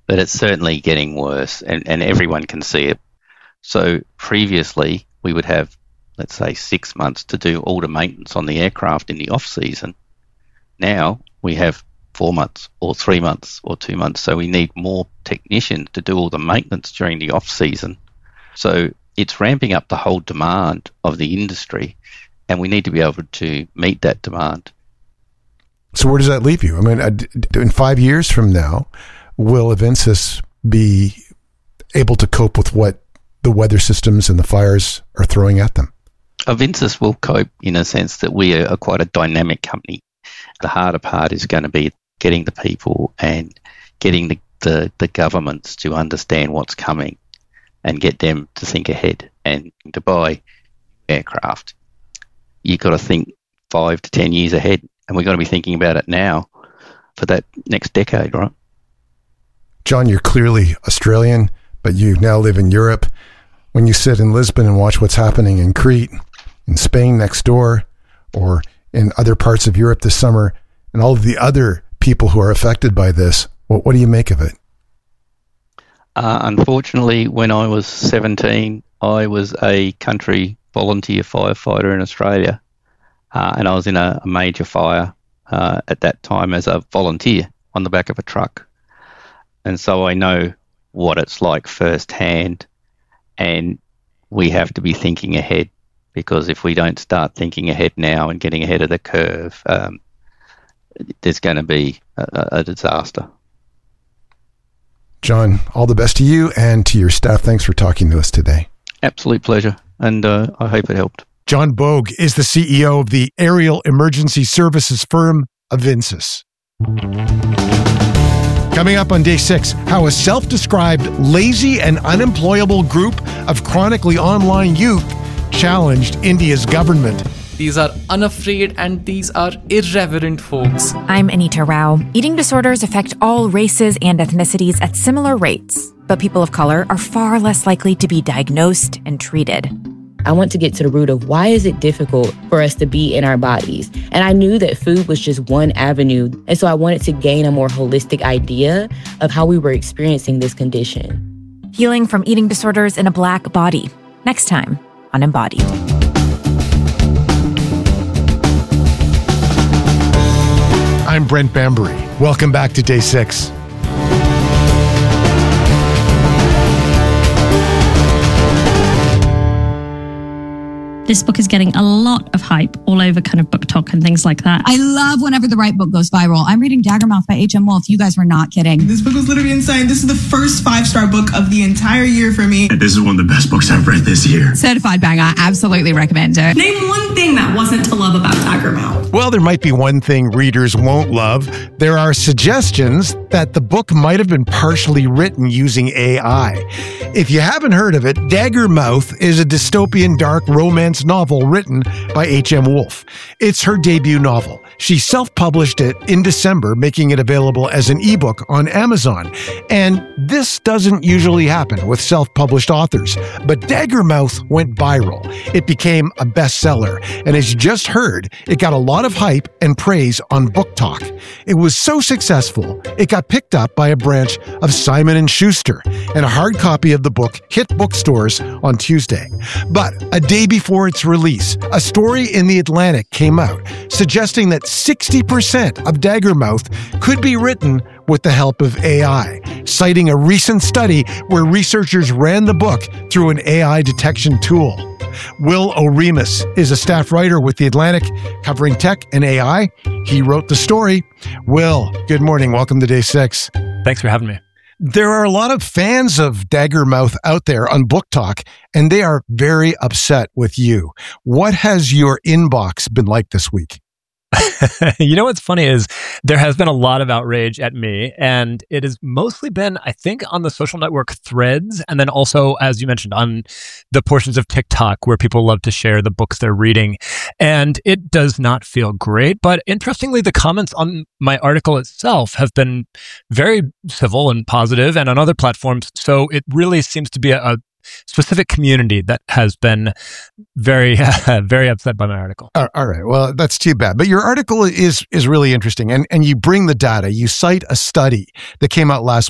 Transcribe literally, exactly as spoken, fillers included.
but it's certainly getting worse, and, and everyone can see it. So previously, we would have, let's say, six months to do all the maintenance on the aircraft in the off-season. Now we have four months or three months or two months, so we need more technicians to do all the maintenance during the off-season. So it's ramping up the whole demand of the industry, and we need to be able to meet that demand. So where does that leave you? I mean, in five years from now, will Avensis be able to cope with what the weather systems and the fires are throwing at them? Avensis will cope in a sense that we are quite a dynamic company. The harder part is going to be getting the people and getting the, the, the governments to understand what's coming and get them to think ahead. And to buy aircraft, you've got to think five to ten years ahead, and we've got to be thinking about it now for that next decade, right? John, you're clearly Australian, but you now live in Europe. When you sit in Lisbon and watch what's happening in Crete, in Spain next door, or in other parts of Europe this summer, and all of the other people who are affected by this, what, what do you make of it? Uh, unfortunately, when I was seventeen, I was a country volunteer firefighter in Australia, uh, and I was in a, a major fire uh, at that time as a volunteer on the back of a truck. And so I know what it's like firsthand, and we have to be thinking ahead, because if we don't start thinking ahead now and getting ahead of the curve, um, there's going to be a, a disaster. John, all the best to you and to your staff. Thanks for talking to us today. Absolute pleasure, and uh, I hope it helped. John Bogue is the C E O of the aerial emergency services firm Avensis. Coming up on day six, how a self-described lazy and unemployable group of chronically online youth challenged India's government. These are unafraid and these are irreverent folks. I'm Anita Rao. Eating disorders affect all races and ethnicities at similar rates, but people of color are far less likely to be diagnosed and treated. I want to get to the root of why is it difficult for us to be in our bodies? And I knew that food was just one avenue. And so I wanted to gain a more holistic idea of how we were experiencing this condition. Healing from eating disorders in a Black body. Next time on Embodied. I'm Brent Bambury. Welcome back to day six. This book is getting a lot of hype all over kind of BookTok and things like that. I love whenever the right book goes viral. I'm reading Daggermouth by H M Wolf. You guys were not kidding. This book was literally insane. This is the first five-star book of the entire year for me. This is one of the best books I've read this year. Certified banger. Absolutely recommend it. Name one thing that wasn't to love about Daggermouth. Well, there might be one thing readers won't love. There are suggestions that the book might have been partially written using A I. If you haven't heard of it, Daggermouth is a dystopian dark romance novel written by H M Wolf. It's her debut novel. She self-published it in December, making it available as an ebook on Amazon. And this doesn't usually happen with self-published authors, but Daggermouth went viral. It became a bestseller, and as you just heard, it got a lot of hype and praise on BookTok. It was so successful, it got picked up by a branch of Simon and Schuster, and a hard copy of the book hit bookstores on Tuesday. But a day before its release, a story in The Atlantic came out suggesting that sixty percent of Daggermouth could be written with the help of A I, citing a recent study where researchers ran the book through an A I detection tool. Will Oremus is a staff writer with The Atlantic covering tech and A I. He wrote the story. Will, good morning. Welcome to day six. Thanks for having me. There are a lot of fans of Daggermouth out there on BookTok, and they are very upset with you. What has your inbox been like this week? You know what's funny is there has been a lot of outrage at me, and it has mostly been, I think, on the social network Threads, and then also, as you mentioned, on the portions of TikTok where people love to share the books they're reading. And it does not feel great, but interestingly, the comments on my article itself have been very civil and positive, and on other platforms. So it really seems to be a, a specific community that has been very, uh, very upset by my article. All right. Well, that's too bad. But your article is is really interesting, and and you bring the data. You cite a study that came out last